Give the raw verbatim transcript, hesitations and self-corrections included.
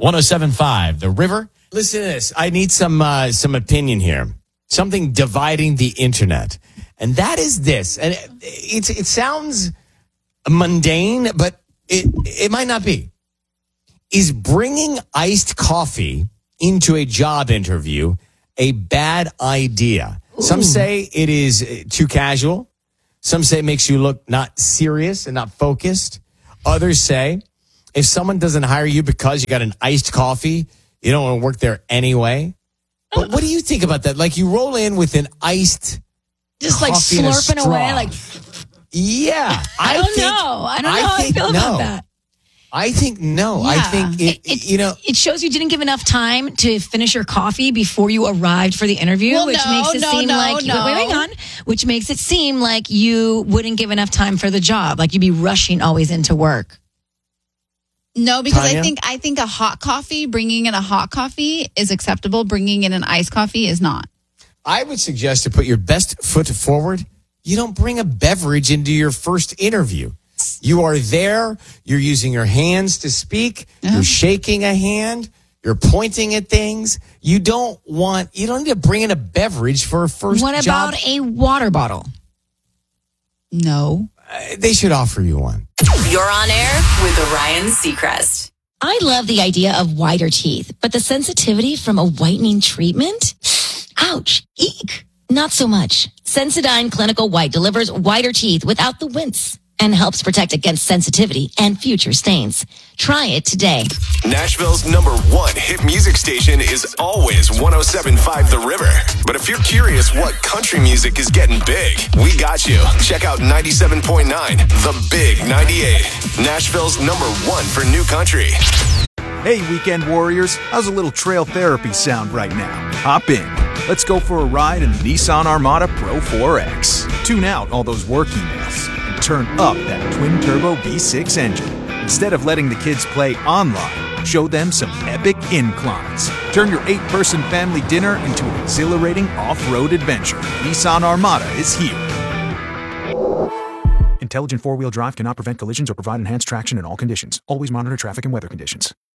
one oh seven point five, The River. Listen to this. I need some uh, some opinion here. Something dividing the internet. And that is this. And it, it, it sounds mundane, but it it might not be. Is bringing iced coffee into a job interview a bad idea? Ooh. Some say it is too casual. Some say it makes you look not serious and not focused. Others say if someone doesn't hire you because you got an iced coffee, you don't want to work there anyway. But what do you think about that? Like you roll in with an iced Just like coffee in a slurping straw. away. Like Yeah. I, don't think, know. I don't know I how I think feel no. about that. I think no. Yeah. I think it, it, you know. It shows you didn't give enough time to finish your coffee before you arrived for the interview, Well, which no, makes it no, seem no, like no. wait, wait, hang on. Which makes it seem like you wouldn't give enough time for the job, like you'd be rushing always into work. No, because Tanya? I think I think a hot coffee, bringing in a hot coffee is acceptable. Bringing in an iced coffee is not. I would suggest to put your best foot forward. You don't bring a beverage into your first interview. You are there. You're using your hands to speak. Uh-huh. You're shaking a hand. You're pointing at things. You don't want, you don't need to bring in a beverage for a first What job. about a water bottle? No. Uh, they should offer you one. You're on air with Ryan Seacrest. I love the idea of whiter teeth, but the sensitivity from a whitening treatment? Ouch. Eek. Not so much. Sensodyne Clinical White delivers whiter teeth without the wince and helps protect against sensitivity and future stains. Try it today. Nashville's number one hit music station is always one oh seven point five The River. But if you're curious what country music is getting big, we got you. Check out ninety-seven point nine The Big ninety-eight. Nashville's number one for new country. Hey, weekend warriors, how's a little trail therapy sound right now? Hop in. Let's go for a ride in the Nissan Armada Pro four X. Tune out all those work emails and turn up that twin-turbo V six engine. Instead of letting the kids play online, show them some epic inclines. Turn your eight-person family dinner into an exhilarating off-road adventure. Nissan Armada is here. Intelligent four-wheel drive cannot prevent collisions or provide enhanced traction in all conditions. Always monitor traffic and weather conditions.